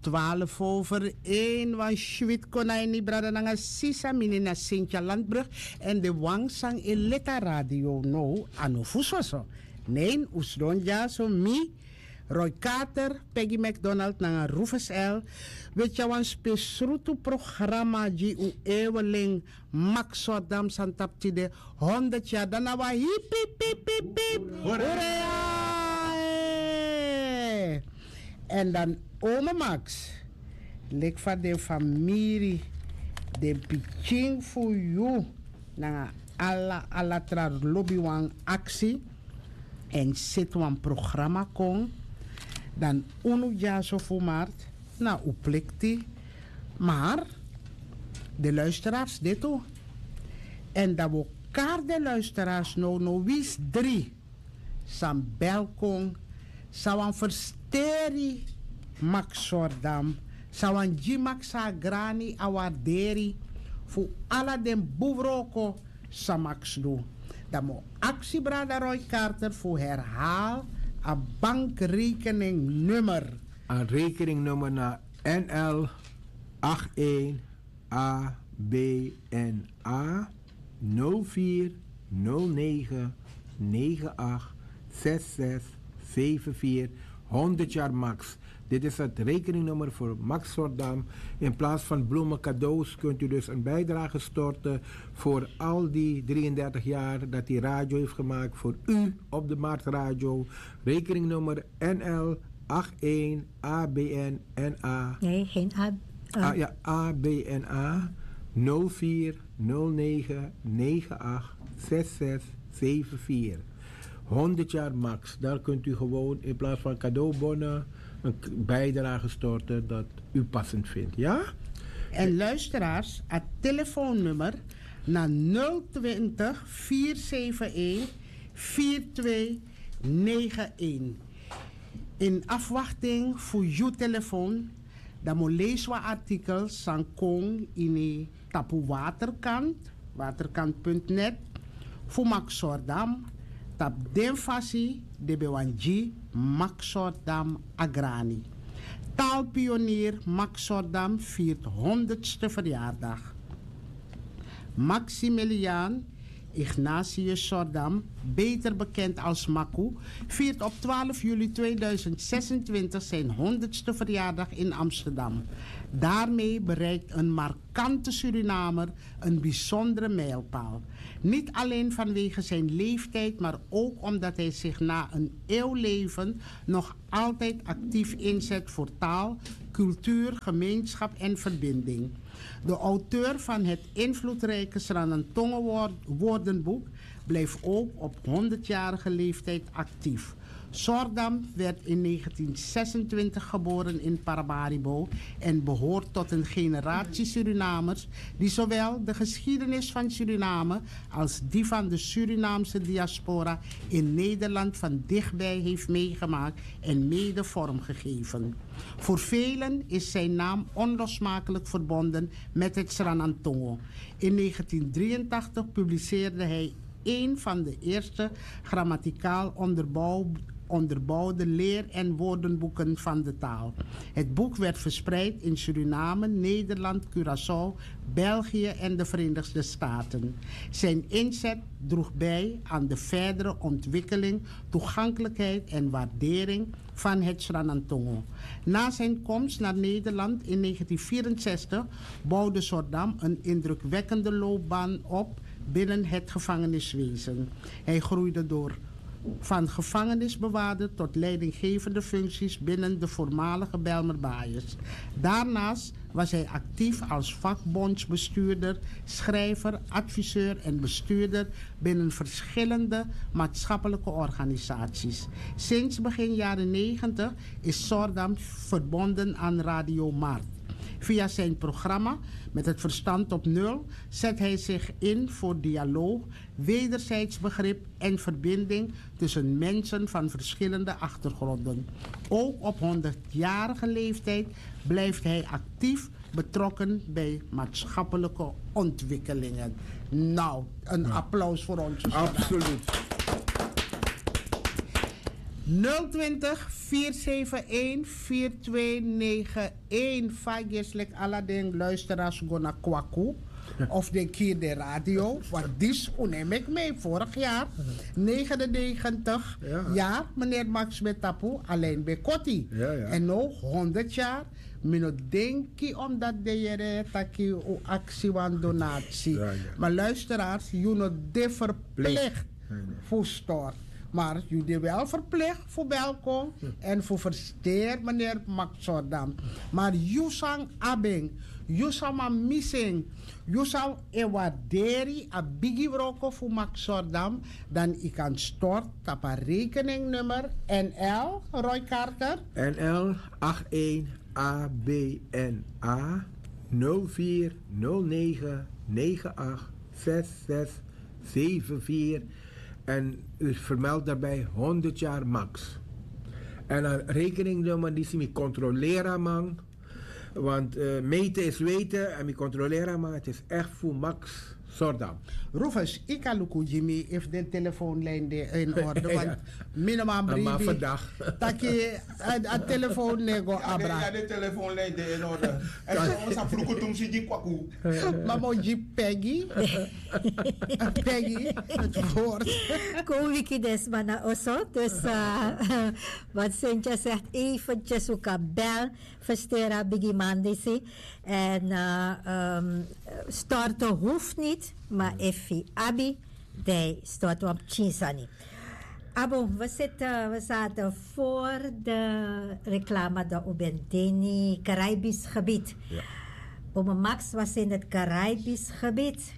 1:12. Was Schwit Konijni Bradananga Sisa Minina Sintja Landbrug en de Wangsang Eleta Radio no Anufusoso. Nee, Oesdonja so mi. Roy Carter, Peggy McDonald, na Rufus L. Weet je, een spesrutu programma die u eeuweling Max Sordam Santaptide 100 jaar. Dan nou hip hip hip hip hip. Hoera! En dan oma Max. Lek van de familie. De pitching voor you. Na alla tra lobby wan actie. En zit wan programma kon. Dan unu ja zo voor maart. Nou, hoe plikt die? Maar de luisteraars dit ook. En dat we elkaar de luisteraars no wis 3. Sam belkong. Sawan versteri Max Sordam. Sawan Jimax Agrani awarderi. Voor alle den boevroko Samax do. Dat mo actie brada Roy Carter voor herhaal. Een bankrekeningnummer. Een rekeningnummer naar NL 81 ABNA 04 09 98 66 74 100 jaar Max. Dit is het rekeningnummer voor Max Sordam. In plaats van bloemen cadeaus kunt u dus een bijdrage storten voor al die 33 jaar dat hij radio heeft gemaakt voor u op de Maart Radio. Rekeningnummer NL 81 ABNA. Nee, geen ABNA 04 09 98 66 74. 100 jaar Max. Daar kunt u gewoon in plaats van cadeaubonnen een bijdrage storten dat u passend vindt, ja? En luisteraars, het telefoonnummer naar 020 471 4291. In afwachting voor uw telefoon, dan moet lezen we artikel Sankong in de tapu waterkant, waterkant.net, voor Max Sordam. Tap den fasi de bewanji Max Sordam Agrani. Taalpionier Max Sordam viert 100ste verjaardag. Maximiliaan Ignatius Sordam, beter bekend als Maku, viert op 12 juli 2026 zijn 100ste verjaardag in Amsterdam. Daarmee bereikt een markante Surinamer een bijzondere mijlpaal. Niet alleen vanwege zijn leeftijd, maar ook omdat hij zich na een eeuw leven nog altijd actief inzet voor taal, cultuur, gemeenschap en verbinding. De auteur van het invloedrijke Sranantongen woordenboek bleef ook op 100-jarige leeftijd actief. Sordam werd in 1926 geboren in Paramaribo en behoort tot een generatie Surinamers die zowel de geschiedenis van Suriname als die van de Surinaamse diaspora in Nederland van dichtbij heeft meegemaakt en mede vormgegeven. Voor velen is zijn naam onlosmakelijk verbonden met het Sranantongo. In 1983 publiceerde hij een van de eerste grammaticaal onderbouwde leer- en woordenboeken van de taal. Het boek werd verspreid in Suriname, Nederland, Curaçao, België en de Verenigde Staten. Zijn inzet droeg bij aan de verdere ontwikkeling, toegankelijkheid en waardering van het Sranantongo. Na zijn komst naar Nederland in 1964 bouwde Sordam een indrukwekkende loopbaan op binnen het gevangeniswezen. Hij groeide door van gevangenisbewaarder tot leidinggevende functies binnen de voormalige Bijlmerbaaiers. Daarnaast was hij actief als vakbondsbestuurder, schrijver, adviseur en bestuurder binnen verschillende maatschappelijke organisaties. Sinds begin jaren 90 is Sordam verbonden aan Radio Maart. Via zijn programma Met het Verstand op Nul zet hij zich in voor dialoog, wederzijds begrip en verbinding tussen mensen van verschillende achtergronden. Ook op 100-jarige leeftijd blijft hij actief betrokken bij maatschappelijke ontwikkelingen. Nou, een applaus voor ons. Absoluut. 020 471 4291. Vageslik Aladdin luisteraars gona kwaku. Of de keer de radio. Want die neem ik mee vorig jaar. 99 jaar, meneer Max Betapu, alleen bij Kotti. En nu 100 jaar. Mino denki omdat de jere taki o actie van donatie. Maar luisteraars, jullie de verplicht voor stort. Maar jullie wel verplicht voor welkom en voor versteer meneer Max Zordam. Maar Yusang Abing, Yusama Missing, Yusang Ewaderi, a bigi broko voor Max Zordam, dan ik kan stort op een rekeningnummer NL, Roy Carter. NL 81 ABNA 0409 98 6674. En u vermeldt daarbij 100 jaar max. En een rekeningnummer die ze me controleren man. Want meten is weten en me controleren man. Het is echt voor Max Zordam. Rufus, ik kan luku Jimmy if de telefoonlijn in orde. Want minimaal maar vandaag. Dat je een telefoon nego abra. Ja, de telefoonlijn in orde. En soms aan vroeger toen zie je kwaku. Maar moji Peggy. Peggy, het woord. Kom wiki desmana oso. Dus wat Cynthia zegt, eventjes ook een bel. Verstera bigi mandisi. En starten hoeft niet. Maar effi abi, die staat op Chinsani. Abo, we zaten voor de reclame dat op het Caribisch gebied. Ja. Oma Max was in het Caribisch gebied.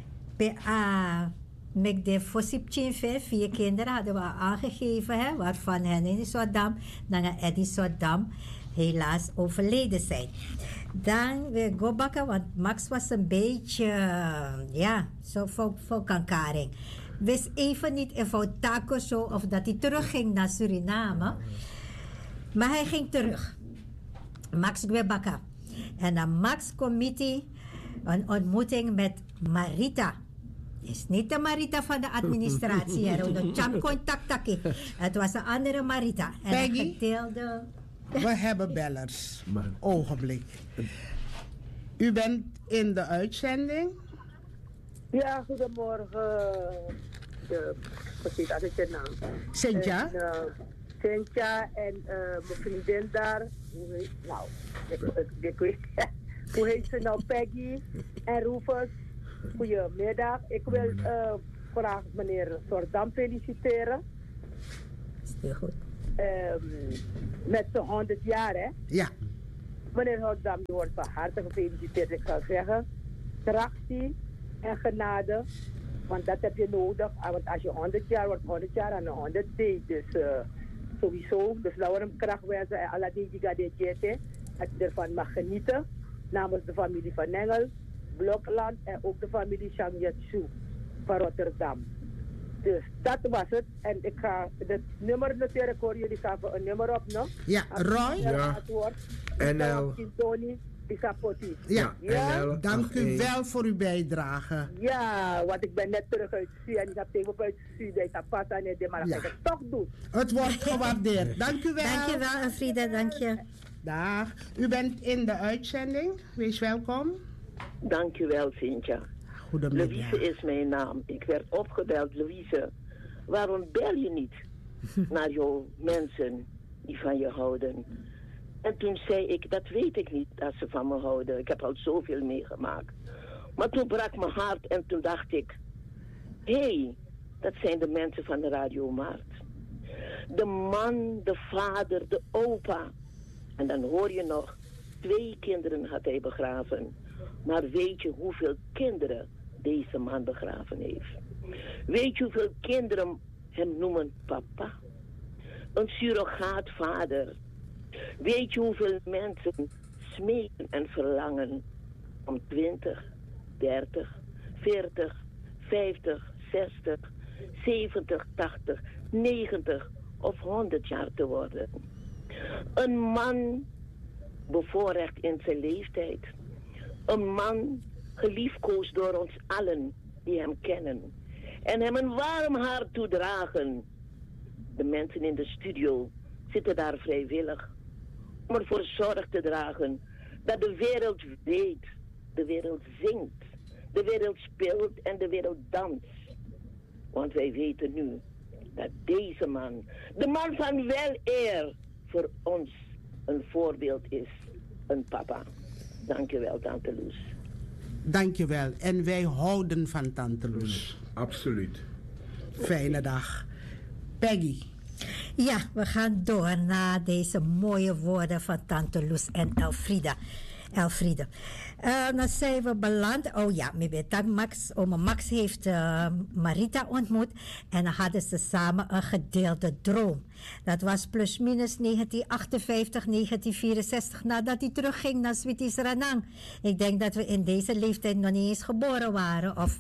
Met de Fossipchinfe, 4 kinderen hadden we aangegeven, hè, waarvan Henry Zordam en Eddie Zordam helaas overleden zijn. Dan weer go bakken, want Max was een beetje, zo vol kankaring. Wist even niet of Taco zo of dat hij terugging naar Suriname. Maar hij ging terug. Max weer bakken. En dan Max committee, een ontmoeting met Marita. Is niet de Marita van de administratie, de champ contact. Het was een andere Marita. En Peggy? gedeelde... We hebben bellers. Ogenblik. U bent in de uitzending. Ja, goedemorgen. Precies, dat is je naam. Cynthia? Cynthia en mijn vriendin daar. Ik weet hoe heet ze nou? Peggy en Rufus. Goedemiddag. Ik wil graag meneer Zordam feliciteren. Is heel goed. Met zijn 100 jaar, hè? Ja. Meneer Zordam, je wordt van harte gefeliciteerd. Ik zou zeggen, tractie en genade. Want dat heb je nodig. Want als je 100 jaar wordt, 100 jaar aan de 100 day. Dus sowieso. Dus laten we hem kracht wensen. En alle die de jette. Dat je ervan mag genieten. Namens de familie van Engel, Blokland en ook de familie Shangyatsu van Rotterdam. Dus dat was het. En ik ga het nummer noteren. Ik hoor jullie gaan een nummer op, no? Ja, Roy? Ja. NL. Ja, NL. dank u wel voor uw bijdrage. Ja, want ik ben net terug uit Zie en ik heb tegen uit Zie dat ik pas aan het maar dat ik het toch doe. Het wordt gewaardeerd. Dank u wel. Dank je wel, Frida. Dank je. Dag. U bent in de uitzending. Wees welkom. Dank u wel, Cynthia. Goedemiddag. Louise is mijn naam. Ik werd opgebeld, Louise. Waarom bel je niet naar jouw mensen die van je houden? En toen zei ik, dat weet ik niet dat ze van me houden. Ik heb al zoveel meegemaakt. Maar toen brak mijn hart en toen dacht ik, hé, dat zijn de mensen van de Radio Maart. De man, de vader, de opa. En dan hoor je nog, 2 kinderen had hij begraven. Maar weet je hoeveel kinderen deze man begraven heeft? Weet je hoeveel kinderen hem noemen papa? Een surrogaatvader. Weet je hoeveel mensen smeken en verlangen om 20, 30, 40, 50, 60, 70, 80, 90 of 100 jaar te worden? Een man bevoorrecht in zijn leeftijd. Een man geliefkoosd door ons allen die hem kennen. En hem een warm hart toedragen. de mensen in de studio zitten daar vrijwillig. Om ervoor zorg te dragen dat de wereld weet, de wereld zingt, de wereld speelt en de wereld danst. Want wij weten nu dat deze man, de man van wel eer, voor ons een voorbeeld is, een papa. Dankjewel, Tante Loes. Dankjewel. En wij houden van Tante Loes. Absoluut. Fijne dag. Peggy. Ja, we gaan door naar deze mooie woorden van Tante Loes en Elfriede. Dan zijn we beland. Oh ja, Max. Oma Max heeft Marita ontmoet. En dan hadden ze samen een gedeelde droom. Dat was plus minus 1958, 1964. Nadat hij terugging naar Sweetie-Ranang. Ik denk dat we in deze leeftijd nog niet eens geboren waren. Of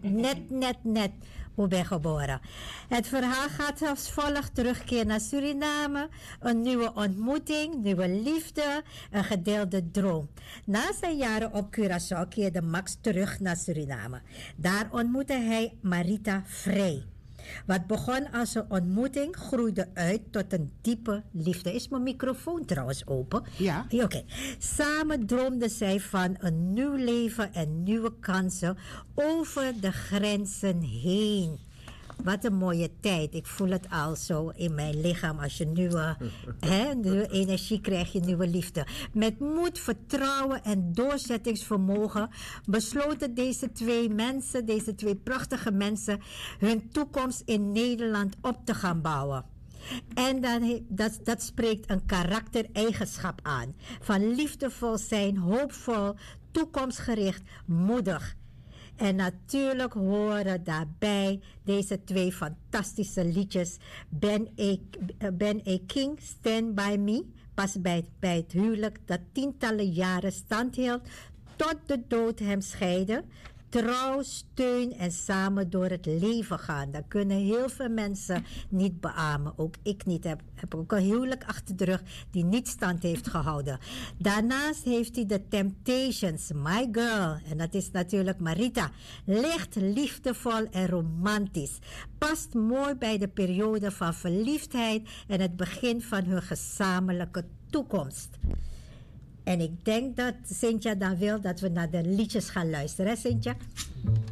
net hoe ben geboren. Het verhaal gaat als volgt: terugkeer naar Suriname, een nieuwe ontmoeting, nieuwe liefde, een gedeelde droom. Na zijn jaren op Curaçao keerde Max terug naar Suriname. Daar ontmoette hij Marita Vrij. Wat begon als een ontmoeting groeide uit tot een diepe liefde. Is mijn microfoon trouwens open? Ja. Oké. Samen droomden zij van een nieuw leven en nieuwe kansen over de grenzen heen. Wat een mooie tijd. Ik voel het al zo in mijn lichaam. Als je nieuwe energie krijgt, je nieuwe liefde. Met moed, vertrouwen en doorzettingsvermogen besloten deze twee prachtige mensen, hun toekomst in Nederland op te gaan bouwen. En dat spreekt een karaktereigenschap aan. Van liefdevol zijn, hoopvol, toekomstgericht, moedig. En natuurlijk horen daarbij deze twee fantastische liedjes. Ben A. King, Stand By Me. Pas bij het huwelijk dat tientallen jaren stand hield. Tot de dood hem scheidde. Trouw, steun en samen door het leven gaan. Dat kunnen heel veel mensen niet beamen. Ook ik niet. Heb ook een huwelijk achter de rug die niet stand heeft gehouden. Daarnaast heeft hij de Temptations, My Girl. En dat is natuurlijk Marita. Licht, liefdevol en romantisch. Past mooi bij de periode van verliefdheid en het begin van hun gezamenlijke toekomst. En ik denk dat Cynthia dan wil dat we naar de liedjes gaan luisteren. Hè, Cynthia?